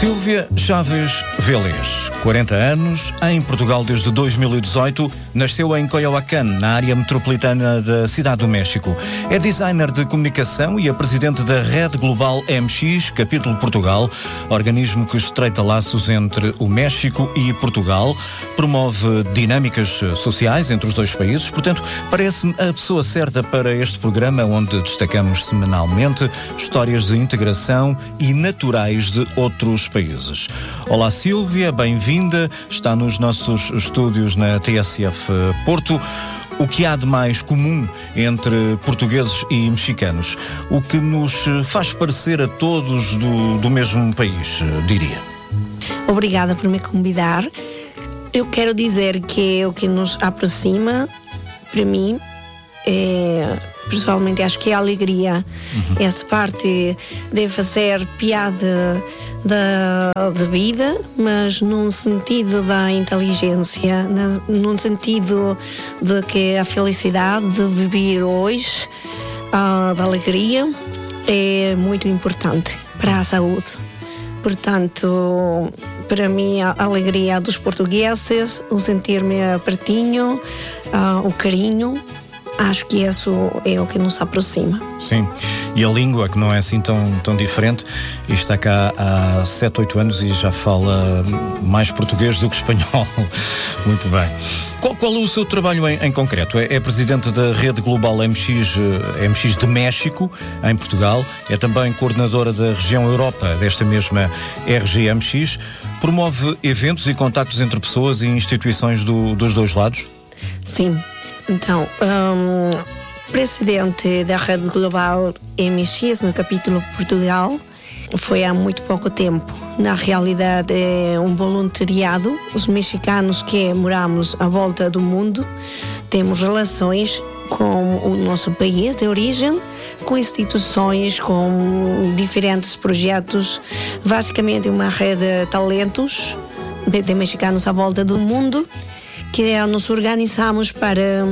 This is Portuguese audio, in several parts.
Sílvia Chaves Vélez, 40 anos, em Portugal desde 2018, nasceu em Coyoacán, na área metropolitana da Cidade do México. É designer de comunicação e é presidente da Rede Global MX, capítulo Portugal, organismo que estreita laços entre o México e Portugal, promove dinâmicas sociais entre os dois países. Portanto, parece-me a pessoa certa para este programa, onde destacamos semanalmente histórias de integração e naturais de outros países. Olá Sílvia, bem-vinda, está nos nossos estúdios na TSF Porto. O que há de mais comum entre portugueses e mexicanos? O que nos faz parecer a todos do mesmo país, diria? Obrigada por me convidar. Eu quero dizer que o que nos aproxima, para mim, pessoalmente acho que é a alegria. Essa parte de fazer piada da vida, mas num sentido da inteligência, num sentido de que a felicidade de viver hoje, da alegria, é muito importante para a saúde. Portanto, para mim, a alegria dos portugueses, o sentir-me pertinho, o carinho, acho que isso é o que nos aproxima. Sim, e a língua, que não é assim tão diferente, e está cá há 7, 8 anos e já fala mais português do que espanhol. Muito bem. Qual é o seu trabalho em concreto? É presidente da Rede Global MX de México, em Portugal. É também coordenadora da região Europa, desta mesma RGMX. Promove eventos e contactos entre pessoas e instituições dos dois lados? Sim. Então, presidente da Rede Global MX no capítulo Portugal foi há muito pouco tempo. Na realidade é um voluntariado. Os mexicanos que moramos à volta do mundo temos relações com o nosso país de origem, com instituições, com diferentes projetos, basicamente uma rede de talentos de mexicanos à volta do mundo, que nos organizamos para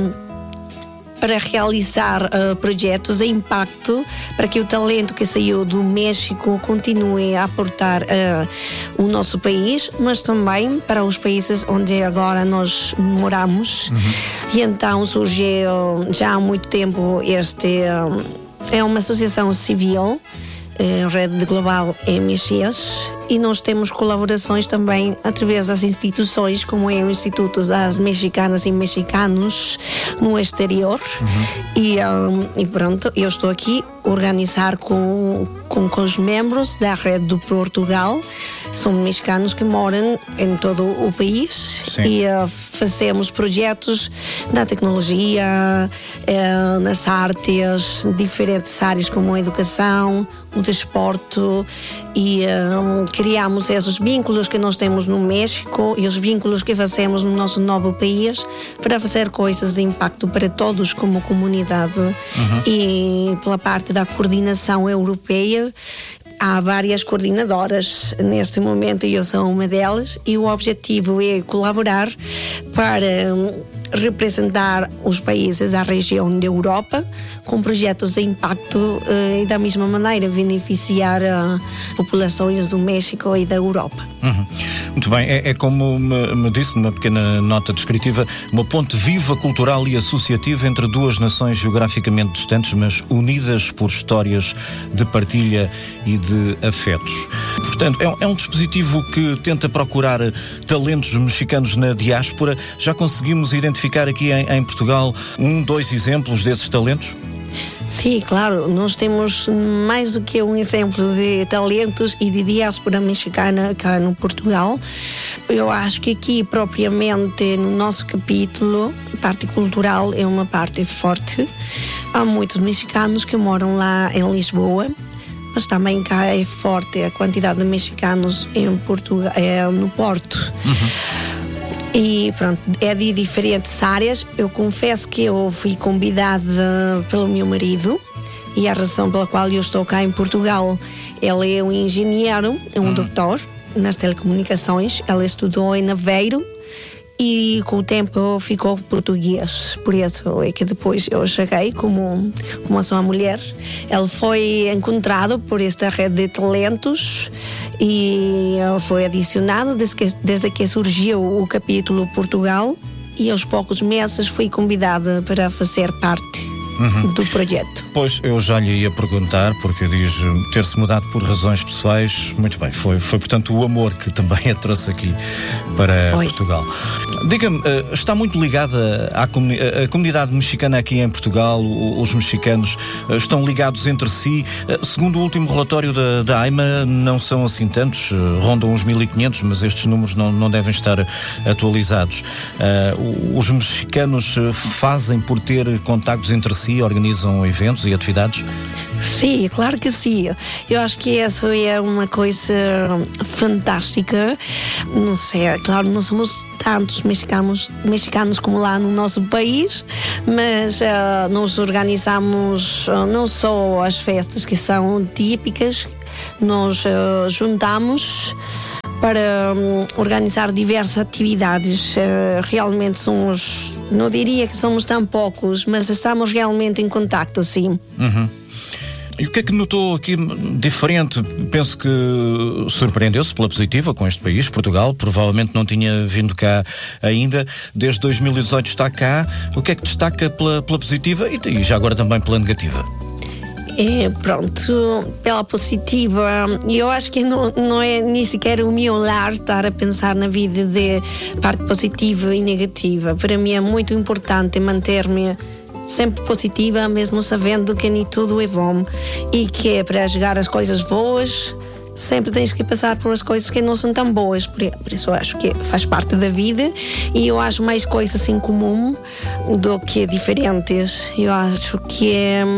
realizar projetos de impacto, para que o talento que saiu do México continue a aportar o nosso país, mas também para os países onde agora nós moramos. E então surgiu já há muito tempo é uma associação civil, Rede Global MX, e nós temos colaborações também através das instituições, como é o Instituto das Mexicanas e Mexicanos no exterior. E pronto, eu estou aqui a organizar com os membros da Rede do Portugal. São mexicanos que moram em todo o país. Sim. E fazemos projetos na tecnologia, nas artes, diferentes áreas como a educação, o desporto, e criamos esses vínculos que nós temos no México e os vínculos que fazemos no nosso novo país para fazer coisas de impacto para todos como comunidade. E pela parte da coordenação europeia, há várias coordenadoras neste momento e eu sou uma delas, e o objetivo é colaborar para representar os países da região da Europa com projetos de impacto e da mesma maneira beneficiar populações do México e da Europa. Muito bem, é como me disse numa pequena nota descritiva, uma ponte viva, cultural e associativa entre duas nações geograficamente distantes, mas unidas por histórias de partilha e de afetos. Portanto, é um dispositivo que tenta procurar talentos mexicanos na diáspora. Já conseguimos identificar aqui em Portugal 2 exemplos desses talentos? Sim, claro, nós temos mais do que um exemplo de talentos e de diáspora mexicana cá no Portugal. Eu acho que aqui, propriamente, no nosso capítulo, a parte cultural é uma parte forte. Há muitos mexicanos que moram lá em Lisboa, mas também cá é forte a quantidade de mexicanos em Portugal, no Porto. E pronto, é de diferentes áreas. Eu confesso que eu fui convidada pelo meu marido, e a razão pela qual eu estou cá em Portugal, ele é um engenheiro, é um doutor nas telecomunicações. Ele estudou em Aveiro e com o tempo ficou português. Por isso é que depois eu cheguei como a sua mulher. Ele foi encontrado por esta rede de talentos e foi adicionado desde que surgiu o capítulo Portugal, e aos poucos meses fui convidada para fazer parte do projeto. Pois, eu já lhe ia perguntar, porque diz ter-se mudado por razões pessoais. Muito bem, foi portanto o amor que também a trouxe aqui para Portugal. Diga-me, está muito ligada à comunidade mexicana aqui em Portugal? Os mexicanos estão ligados entre si? Segundo o último relatório da AIMA, não são assim tantos, rondam uns 1.500, mas estes números não devem estar atualizados. Os mexicanos fazem por ter contactos entre si, organizam eventos e atividades? Sim, claro que sim. Eu acho que isso é uma coisa fantástica. Não sei, claro, não somos tantos mexicanos como lá no nosso país, mas nós organizamos não só as festas que são típicas, nós juntamos para organizar diversas atividades. Realmente somos, não diria que somos tão poucos, mas estamos realmente em contacto, sim. E o que é que notou aqui diferente? Penso que surpreendeu-se pela positiva com este país, Portugal. Provavelmente não tinha vindo cá ainda. Desde 2018 está cá. O que é que destaca pela positiva e já agora também pela negativa? Pronto, pela positiva, eu acho que não é nem sequer o meu olhar estar a pensar na vida de parte positiva e negativa. Para mim é muito importante manter-me sempre positiva, mesmo sabendo que nem tudo é bom e que é para chegar às coisas boas sempre tens que passar por as coisas que não são tão boas. Por isso eu acho que faz parte da vida e eu acho mais coisas em comum do que diferentes. Eu acho que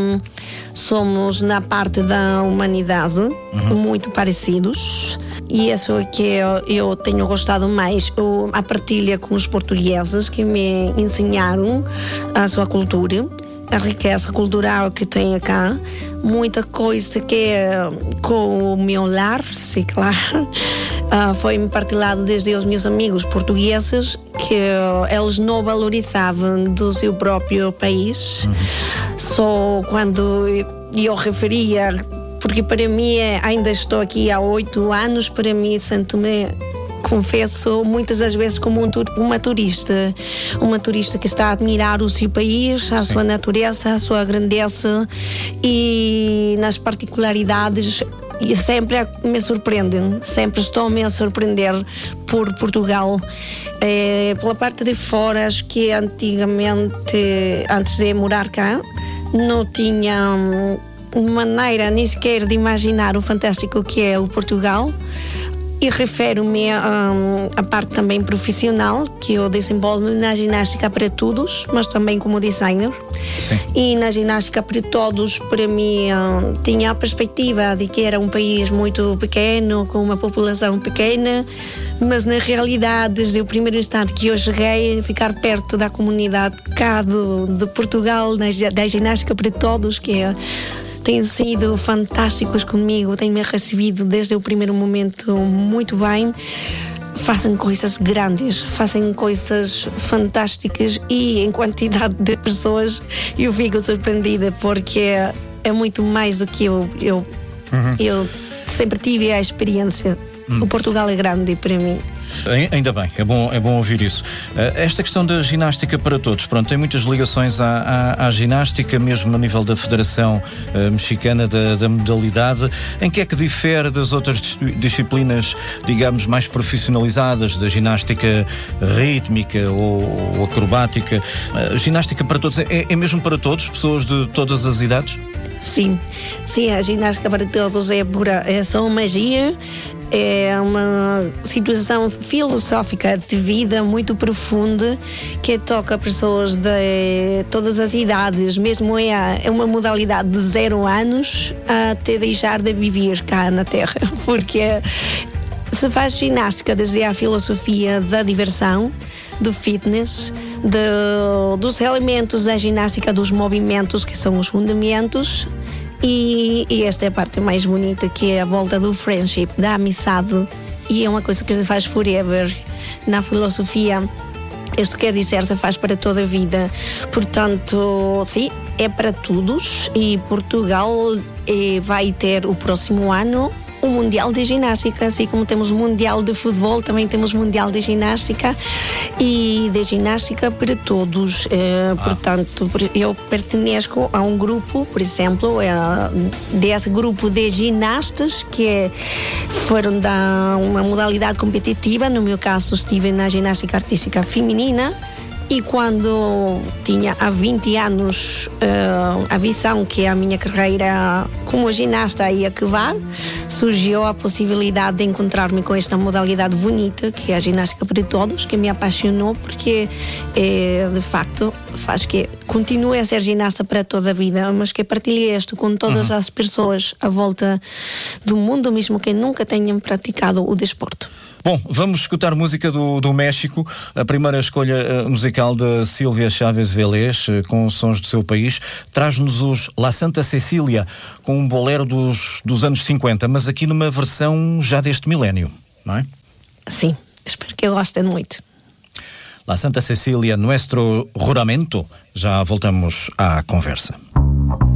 somos na parte da humanidade muito parecidos, e isso é que eu tenho gostado mais, a partilha com os portugueses que me ensinaram a sua cultura, a riqueza cultural que tem cá, muita coisa que é com o meu lar, sim, claro, foi-me partilhado desde os meus amigos portugueses, que eles não valorizavam do seu próprio país. Só quando eu referia, porque para mim, ainda estou aqui há 8 anos, para mim sinto-me, confesso, muitas das vezes como uma turista que está a admirar o seu país, a sua natureza, a sua grandeza e nas particularidades, e sempre me surpreendem, sempre estou-me a surpreender por Portugal. Pela parte de fora, acho que antigamente, antes de morar cá, não tinha maneira nem sequer de imaginar o fantástico que é o Portugal. E refiro-me à parte também profissional, que eu desenvolvo na ginástica para todos, mas também como designer. Sim. E na ginástica para todos, para mim, tinha a perspectiva de que era um país muito pequeno, com uma população pequena, mas na realidade, desde o primeiro instante que eu cheguei, ficar perto da comunidade cá de Portugal, da ginástica para todos, que têm sido fantásticos comigo, têm-me recebido desde o primeiro momento muito bem. Fazem coisas grandes, fazem coisas fantásticas, e em quantidade de pessoas eu fico surpreendida, porque é muito mais do que eu sempre tive a experiência. O Portugal é grande para mim. Ainda bem, é bom ouvir isso. Esta questão da ginástica para todos, pronto, tem muitas ligações à ginástica, mesmo a nível da Federação Mexicana da modalidade. Em que é que difere das outras disciplinas, digamos, mais profissionalizadas, da ginástica rítmica ou acrobática? A ginástica para todos é mesmo para todos, pessoas de todas as idades? Sim, a ginástica para todos é só magia. É uma situação filosófica de vida muito profunda, que toca pessoas de todas as idades, mesmo é uma modalidade de 0 anos até deixar de viver cá na Terra, porque se faz ginástica desde a filosofia da diversão, do fitness, dos elementos da ginástica, dos movimentos que são os fundamentos. E esta é a parte mais bonita, que é a volta do friendship, da amizade, e é uma coisa que se faz forever. Na filosofia, isto quer dizer, se faz para toda a vida. Portanto, sim, é para todos, e Portugal vai ter o próximo ano o Mundial de Ginástica, assim como temos o Mundial de Futebol, também temos o Mundial de Ginástica e de ginástica para todos. Portanto, eu pertenço a um grupo, por exemplo, desse grupo de ginastas que foram da uma modalidade competitiva. No meu caso, estive na ginástica artística feminina. E quando tinha há 20 anos a visão que a minha carreira como ginasta ia acabar, surgiu a possibilidade de encontrar-me com esta modalidade bonita, que é a ginástica para todos, que me apaixonou, porque de facto faz que continue a ser ginasta para toda a vida, mas que partilhe isto com todas as pessoas à volta do mundo, mesmo que nunca tenham praticado o desporto. Bom, vamos escutar música do México, a primeira escolha musical de Sílvia Chávez Vélez, com sons do seu país, traz-nos os La Santa Cecília, com um bolero dos anos 50, mas aqui numa versão já deste milénio, não é? Sim, espero que gostem muito. La Santa Cecília, Nuestro Juramento, já voltamos à conversa.